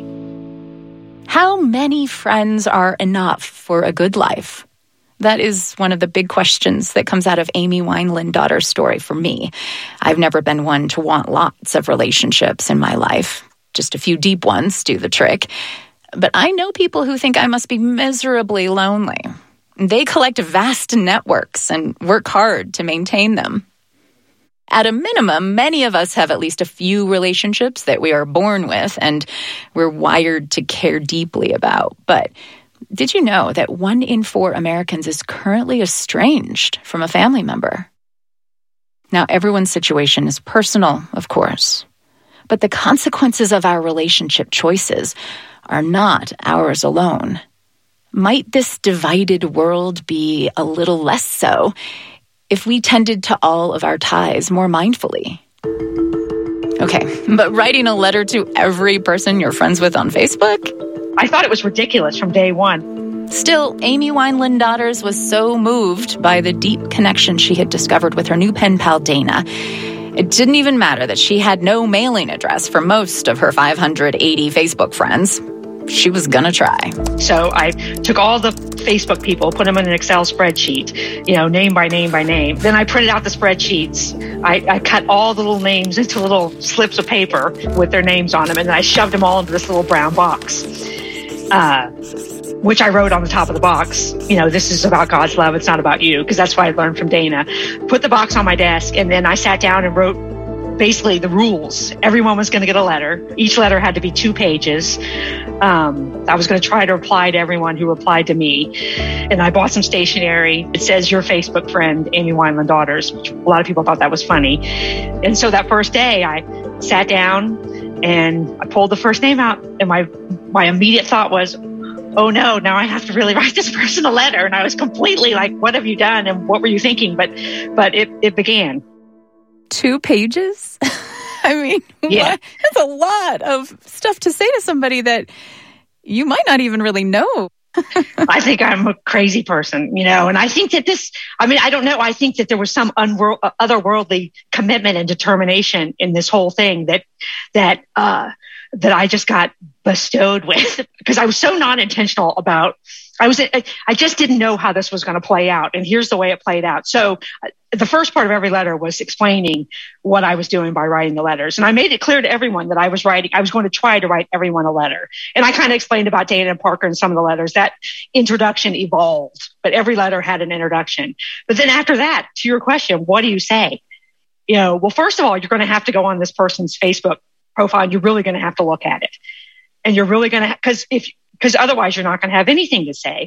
How many friends are enough for a good life? That is one of the big questions that comes out of Amy Wineland-Daughter's story for me. I've never been one to want lots of relationships in my life. Just a few deep ones do the trick. But I know people who think I must be miserably lonely. They collect vast networks and work hard to maintain them. At a minimum, many of us have at least a few relationships that we are born with and we're wired to care deeply about. But did you know that 1 in 4 Americans is currently estranged from a family member? Now, everyone's situation is personal, of course. But the consequences of our relationship choices are not ours alone. Might this divided world be a little less so if we tended to all of our ties more mindfully? Okay, but writing a letter to every person you're friends with on Facebook? I thought it was ridiculous from day one. Still, Amy Wineland-Daughters was so moved by the deep connection she had discovered with her new pen pal, Dana. It didn't even matter that she had no mailing address for most of her 580 Facebook friends. She was gonna try. So I took all the Facebook people, put them in an Excel spreadsheet, name by name by name. Then I printed out the spreadsheets. I cut all the little names into little slips of paper with their names on them, and then I shoved them all into this little brown box, which I wrote on the top of the box, this is about God's love, it's not about you, because that's what I learned from Dana. Put the box on my desk, and then I sat down and wrote basically the rules. Everyone was going to get a letter. Each letter had to be 2 pages. I was going to try to reply to everyone who replied to me. And I bought some stationery. It says, your Facebook friend, Amy Wineland-Daughters, which a lot of people thought that was funny. And so that first day I sat down and I pulled the first name out, and my immediate thought was, oh no, now I have to really write this person a letter. And I was completely like, what have you done? And what were you thinking? But it began. 2 pages? I mean, yeah. What? That's a lot of stuff to say to somebody that you might not even really know. I think I'm a crazy person, and I think that I don't know. I think that there was some otherworldly commitment and determination in this whole thing that I just got bestowed with, because I was so non-intentional about, I just didn't know how this was going to play out. And here's the way it played out. So the first part of every letter was explaining what I was doing by writing the letters. And I made it clear to everyone that I was going to try to write everyone a letter. And I kind of explained about Dana and Parker and some of the letters. That introduction evolved, but every letter had an introduction. But then after that, to your question, what do you say? Well, first of all, you're going to have to go on this person's Facebook profile, and you're really going to have to look at it. And you're really going to, because otherwise you're not going to have anything to say.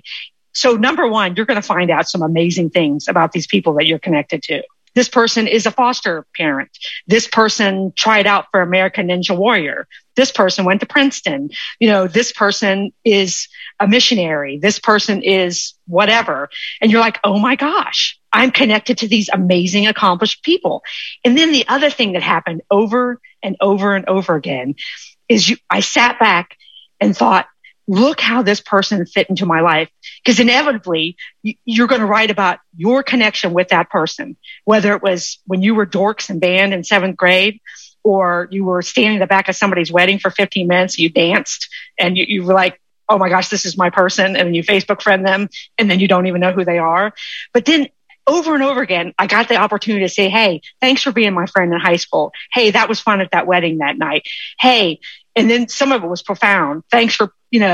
So number one, you're going to find out some amazing things about these people that you're connected to. This person is a foster parent. This person tried out for American Ninja Warrior. This person went to Princeton. This person is a missionary. This person is whatever. And you're like, oh my gosh, I'm connected to these amazing, accomplished people. And then the other thing that happened over and over and over again is I sat back and thought, look how this person fit into my life. Because inevitably, you're going to write about your connection with that person, whether it was when you were dorks in band in 7th grade, or you were standing in the back of somebody's wedding for 15 minutes, you danced, and you were like, oh my gosh, this is my person. And then you Facebook friend them, and then you don't even know who they are. But then over and over again, I got the opportunity to say, hey, thanks for being my friend in high school. Hey, that was fun at that wedding that night. Hey, and then some of it was profound. Thanks for,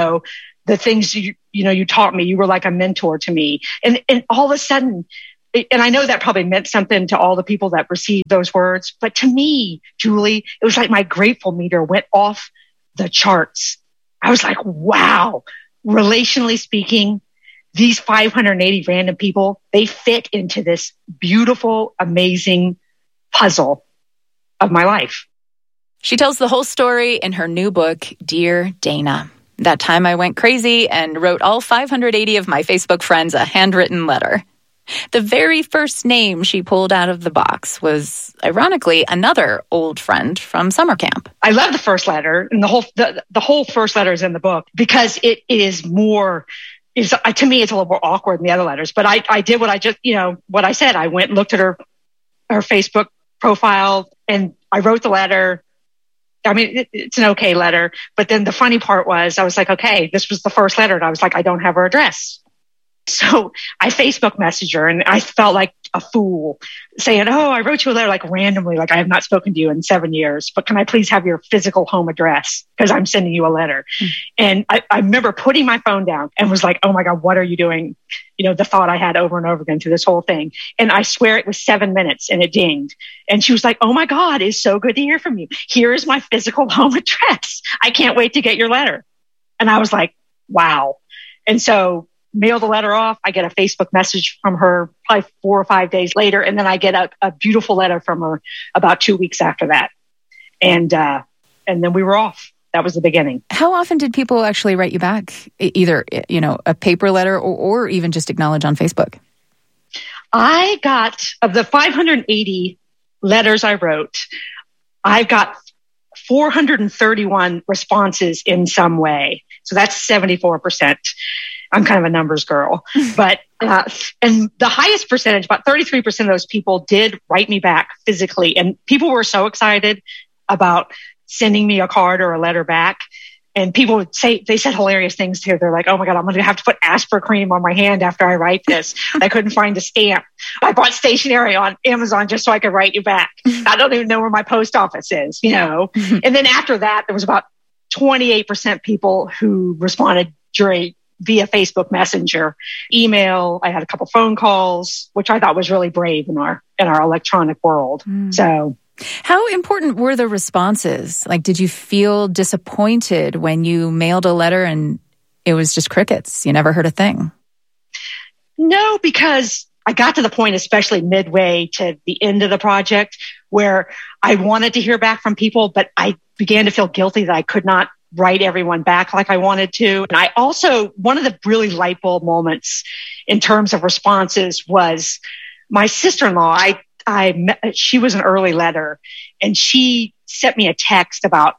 the things you taught me. You were like a mentor to me. And all of a sudden, and I know that probably meant something to all the people that received those words, but to me, Julie, it was like my grateful meter went off the charts. I was like, wow, relationally speaking, these 580 random people, they fit into this beautiful, amazing puzzle of my life. She tells the whole story in her new book, Dear Dana. That time I went crazy and wrote all 580 of my Facebook friends a handwritten letter. The very first name she pulled out of the box was, ironically, another old friend from summer camp. I love the first letter, and the whole first letter is in the book because it is more... to me, it's a little more awkward than the other letters, but I did what I just, what I said. I went and looked at her Facebook profile and I wrote the letter. I mean, it's an okay letter, but then the funny part was I was like, okay, this was the first letter. And I was like, I don't have her address. So I Facebook messaged her and I felt like a fool saying, oh, I wrote you a letter like randomly, like I have not spoken to you in 7 years, but can I please have your physical home address? Because I'm sending you a letter. And I remember putting my phone down and was like, oh my God, what are you doing? The thought I had over and over again through this whole thing. And I swear it was 7 minutes and it dinged. And she was like, oh my God, it's so good to hear from you. Here is my physical home address. I can't wait to get your letter. And I was like, wow. And so mail the letter off. I get a Facebook message from her probably 4 or 5 days later. And then I get a beautiful letter from her about 2 weeks after that. And then we were off. That was the beginning. How often did people actually write you back? Either, a paper letter or even just acknowledge on Facebook? I got, of the 580 letters I wrote, I've got 431 responses in some way. So that's 74%. I'm kind of a numbers girl, but, and the highest percentage, about 33% of those people did write me back physically. And people were so excited about sending me a card or a letter back. And people would say, they said hilarious things too. They're like, oh my God, I'm going to have to put Aspercream on my hand after I write this. I couldn't find a stamp. I bought stationery on Amazon just so I could write you back. I don't even know where my post office is, And then after that, there was about 28% people who responded via Facebook Messenger, email. I had a couple phone calls, which I thought was really brave in our electronic world. So, how important were the responses? Like, did you feel disappointed when you mailed a letter and it was just crickets? You never heard a thing? No, because I got to the point, especially midway to the end of the project, where I wanted to hear back from people, but I began to feel guilty that I could not write everyone back like I wanted to. And I also, one of the really light bulb moments in terms of responses was my sister-in-law. She was an early letter and she sent me a text about,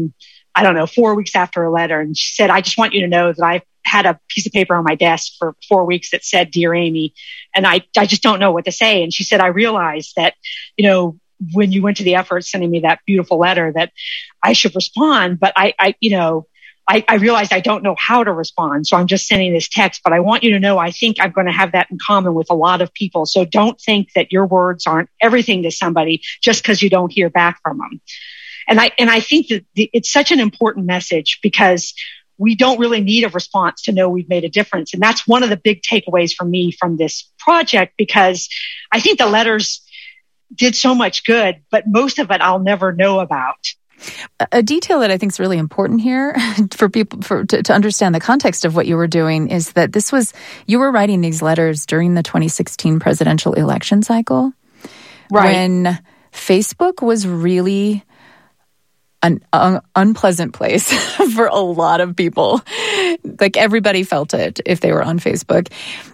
4 weeks after a letter. And she said, I just want you to know that I've had a piece of paper on my desk for 4 weeks that said, Dear Amy. And I just don't know what to say. And she said, I realized that, when you went to the effort sending me that beautiful letter that I should respond, but I realized I don't know how to respond. So I'm just sending this text, but I want you to know, I think I'm going to have that in common with a lot of people. So don't think that your words aren't everything to somebody just because you don't hear back from them. And I think that it's such an important message because we don't really need a response to know we've made a difference. And that's one of the big takeaways for me from this project, because I think the letters did so much good, but most of it I'll never know about. A detail that I think is really important here for people to understand the context of what you were doing is that you were writing these letters during the 2016 presidential election cycle. Right. When Facebook was really an unpleasant place for a lot of people. Like everybody felt it if they were on Facebook.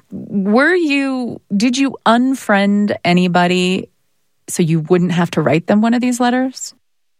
Did you unfriend anybody so you wouldn't have to write them one of these letters?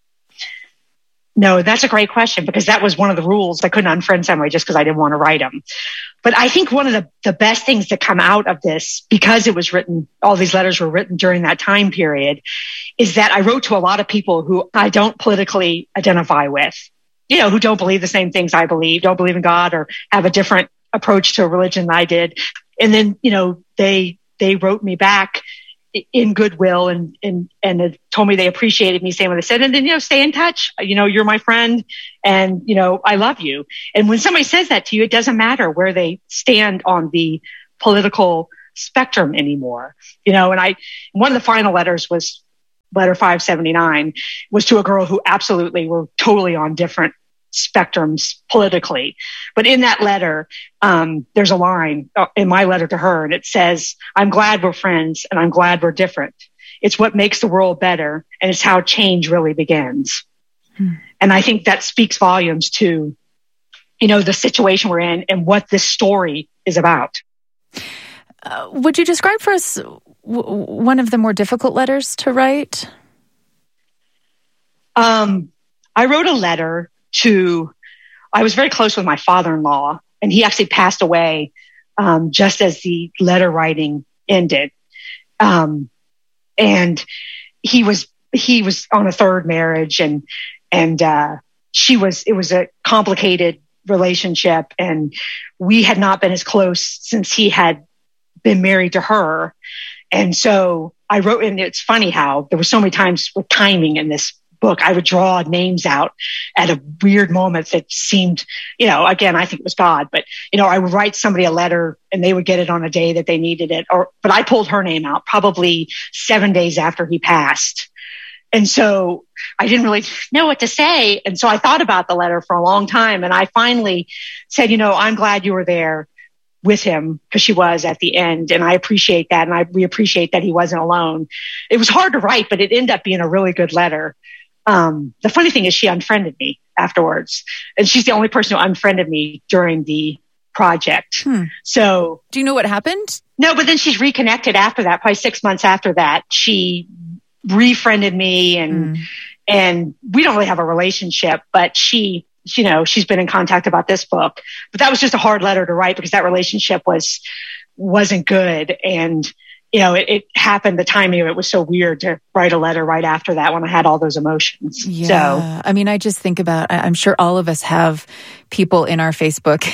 No, that's a great question, because that was one of the rules. I couldn't unfriend somebody just because I didn't want to write them. But I think one of the best things that come out of this, because it was written, all these letters were written during that time period, is that I wrote to a lot of people who I don't politically identify with, who don't believe the same things I believe, don't believe in God, or have a different approach to a religion than I did. And then, they wrote me back in goodwill and told me they appreciated me saying what they said. And then, stay in touch. You're my friend and, I love you. And when somebody says that to you, it doesn't matter where they stand on the political spectrum anymore. And one of the final letters was letter 579, was to a girl who absolutely were totally on different spectrums politically. But in that letter, there's a line in my letter to her, and it says, "I'm glad we're friends and I'm glad we're different. It's what makes the world better, and it's how change really begins." And I think that speaks volumes to, the situation we're in and what this story is about. Would you describe for us one of the more difficult letters to write? I wrote a letter I was very close with my father-in-law, and he actually passed away just as the letter writing ended. And he was on a third marriage, and it was a complicated relationship, and we had not been as close since he had been married to her. And so I wrote, and it's funny how there were so many times with timing in this book, I would draw names out at a weird moment that seemed, again, I think it was God, but, I would write somebody a letter and they would get it on a day that they needed it. But I pulled her name out probably 7 days after he passed. And so I didn't really know what to say. And so I thought about the letter for a long time. And I finally said, I'm glad you were there with him, because she was at the end. And I appreciate that. And we appreciate that he wasn't alone. It was hard to write, but it ended up being a really good letter. The funny thing is she unfriended me afterwards, and she's the only person who unfriended me during the project. So do you know what happened? No, but then she's reconnected after that, probably 6 months after that. She refriended me and we don't really have a relationship, but she's been in contact about this book. But that was just a hard letter to write because that relationship wasn't good. And it happened, the timing of it was so weird to write a letter right after that when I had all those emotions. Yeah. So, I mean, I just think about, I'm sure all of us have people in our Facebook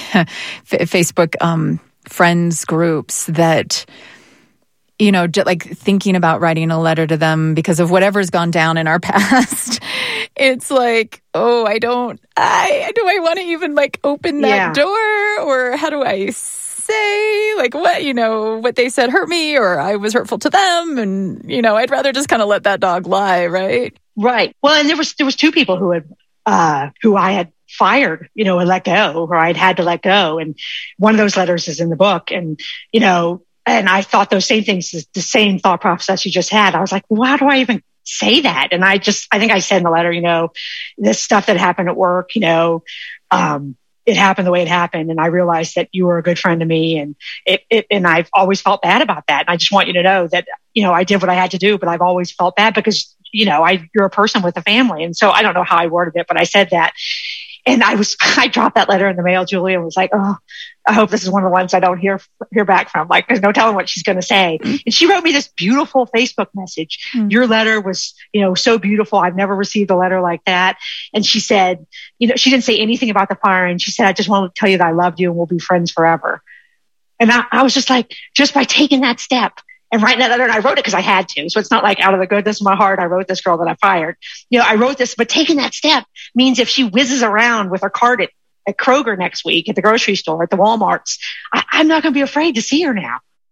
friends groups that, like thinking about writing a letter to them because of whatever's gone down in our past. It's like, do I want to even open that door, or how do I say what they said hurt me, or I was hurtful to them, and I'd rather just kind of let that dog lie, right? Right. Well, and there was two people who I had fired, and let go, or I'd had to let go, and one of those letters is in the book, and and I thought those same things, the same thought process you just had. I was like, well, how do I even say that? And I think I said in the letter, this stuff that happened at work, it happened the way it happened. And I realized that you were a good friend to me, and and I've always felt bad about that. And I just want you to know that, I did what I had to do, but I've always felt bad because, you're a person with a family. And so I don't know how I worded it, but I said that. And I dropped that letter in the mail, Julia, and was like, oh, I hope this is one of the ones I don't hear back from. There's no telling what she's going to say. And she wrote me this beautiful Facebook message. Your letter was, so beautiful. I've never received a letter like that. And she said, she didn't say anything about the firing. She said, I just wanted to tell you that I loved you and we'll be friends forever. And I was just like, just by taking that step and writing that letter, and I wrote it because I had to. So it's not like out of the goodness of my heart, I wrote this girl that I fired. I wrote this, but taking that step means if she whizzes around with her cart at Kroger next week, at the grocery store, at the Walmarts, I'm not going to be afraid to see her now.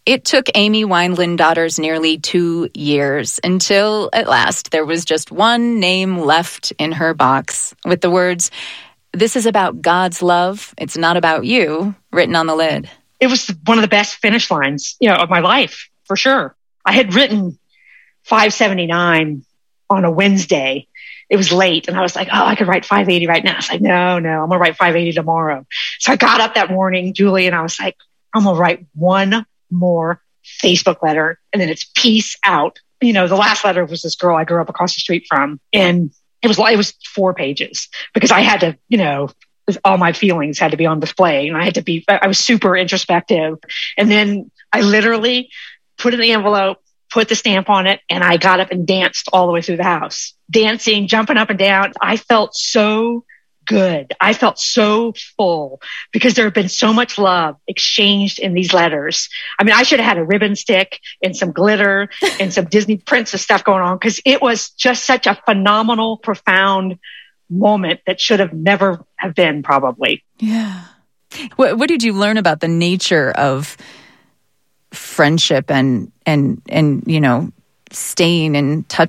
It took Amy Wineland-Daughter's nearly 2 years until, at last, there was just one name left in her box with the words, "This is about God's love. It's not about you," written on the lid. It was one of the best finish lines, of my life, for sure. I had written 579 on a Wednesday. It was late, and I was like, oh, I could write 580 right now. I was like, no, I'm going to write 580 tomorrow. So I got up that morning, Julie, and I was like, I'm going to write one more Facebook letter, and then it's peace out. The last letter was this girl I grew up across the street from, and it was 4 pages because I had to, all my feelings had to be on display, and I was super introspective. And then I literally put it in the envelope, put the stamp on it, and I got up and danced all the way through the house, dancing, jumping up and down. I felt so good. I felt so full because there had been so much love exchanged in these letters. I mean, I should have had a ribbon stick and some glitter and some Disney princess stuff going on because it was just such a phenomenal, profound moment that should have never have been, probably. Yeah. What did you learn about the nature of friendship and staying in touch